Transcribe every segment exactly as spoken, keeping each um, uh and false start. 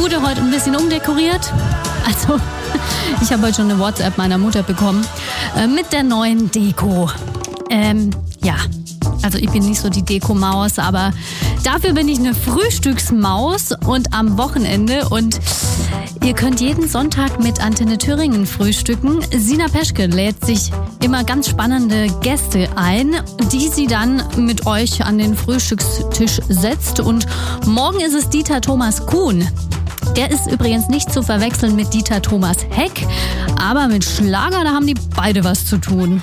wurde heute ein bisschen umdekoriert. Also, ich habe heute schon eine WhatsApp meiner Mutter bekommen äh, mit der neuen Deko. Ähm, ja, also ich bin nicht so die Deko-Maus, aber dafür bin ich eine Frühstücksmaus und am Wochenende. Und ihr könnt jeden Sonntag mit Antenne Thüringen frühstücken. Sina Peschke lädt sich immer ganz spannende Gäste ein, die sie dann mit euch an den Frühstückstisch setzt. Und morgen ist es Dieter Thomas Kuhn. Der ist übrigens nicht zu verwechseln mit Dieter Thomas Heck, aber mit Schlager, da haben die beide was zu tun.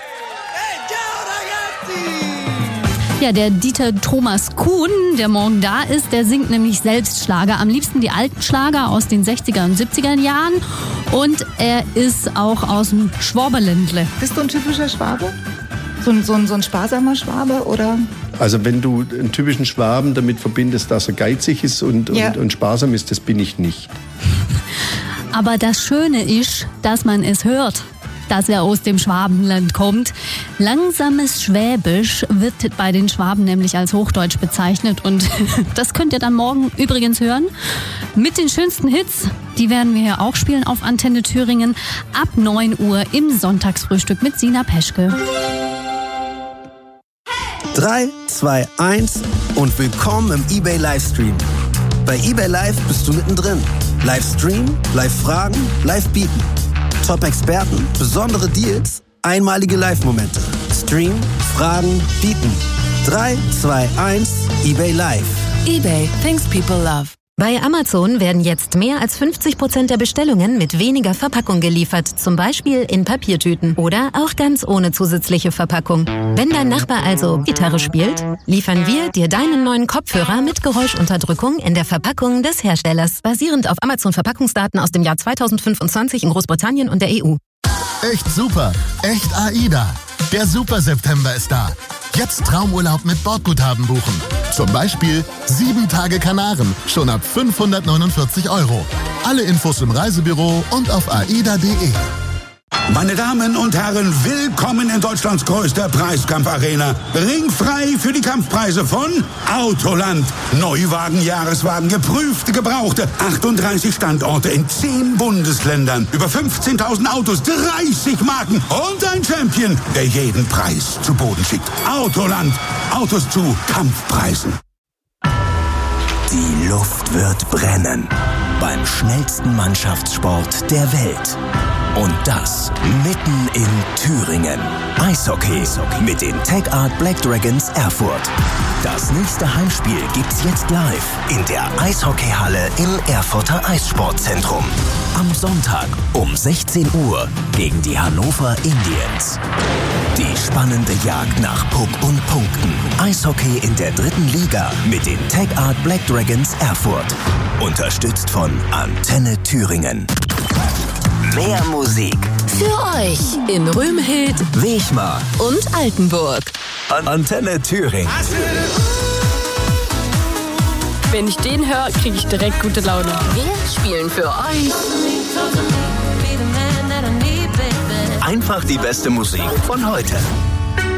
Ja, der Dieter Thomas Kuhn, der morgen da ist, der singt nämlich selbst Schlager. Am liebsten die alten Schlager aus den sechziger und siebziger Jahren. Und er ist auch aus dem Schwaberländle. Bist du ein typischer Schwabe? So ein, so ein, so ein sparsamer Schwabe, oder? Also wenn du einen typischen Schwaben damit verbindest, dass er geizig ist und, ja. und, und sparsam ist, das bin ich nicht. Aber das Schöne ist, dass man es hört, dass er aus dem Schwabenland kommt. Langsames Schwäbisch wird bei den Schwaben nämlich als Hochdeutsch bezeichnet. Und das könnt ihr dann morgen übrigens hören. Mit den schönsten Hits, die werden wir hier auch spielen auf Antenne Thüringen ab neun Uhr im Sonntagsfrühstück mit Sina Peschke. drei, zwei, eins und willkommen im eBay Livestream. Bei eBay Live bist du mittendrin. Livestream, Live-Fragen, Live-Bieten. Top-Experten, besondere Deals, einmalige Live-Momente. Stream, Fragen, Bieten. drei, zwei, eins, eBay Live. eBay, things people love. Bei Amazon werden jetzt mehr als fünfzig Prozent der Bestellungen mit weniger Verpackung geliefert. Zum Beispiel in Papiertüten oder auch ganz ohne zusätzliche Verpackung. Wenn dein Nachbar also Gitarre spielt, liefern wir dir deinen neuen Kopfhörer mit Geräuschunterdrückung in der Verpackung des Herstellers. Basierend auf Amazon-Verpackungsdaten aus dem Jahr zweitausendfünfundzwanzig in Großbritannien und der E U. Echt super, echt AIDA. Der Super September ist da. Jetzt Traumurlaub mit Bordguthaben buchen. Zum Beispiel sieben Tage Kanaren, schon ab fünfhundertneunundvierzig Euro. Alle Infos im Reisebüro und auf aida punkt de. Meine Damen und Herren, willkommen in Deutschlands größter Preiskampfarena. Ringfrei für die Kampfpreise von Autoland. Neuwagen, Jahreswagen, geprüfte, gebrauchte. achtunddreißig Standorte in zehn Bundesländern. Über fünfzehntausend Autos, dreißig Marken und ein Champion, der jeden Preis zu Boden schickt. Autoland. Autos zu Kampfpreisen. Die Luft wird brennen. Beim schnellsten Mannschaftssport der Welt. Und das mitten in Thüringen. Eishockey mit den Tech Art Black Dragons Erfurt. Das nächste Heimspiel gibt's jetzt live in der Eishockeyhalle im Erfurter Eissportzentrum. Am Sonntag um sechzehn Uhr gegen die Hannover Indians. Die spannende Jagd nach Puck und Punkten. Eishockey in der dritten Liga mit den Tech Art Black Dragons Erfurt. Unterstützt von Antenne Thüringen. Mehr Musik für euch in Römhild, Wechmar und Altenburg. An Antenne Thüringen. Wenn ich den höre, kriege ich direkt gute Laune. Wir spielen für euch einfach die beste Musik von heute.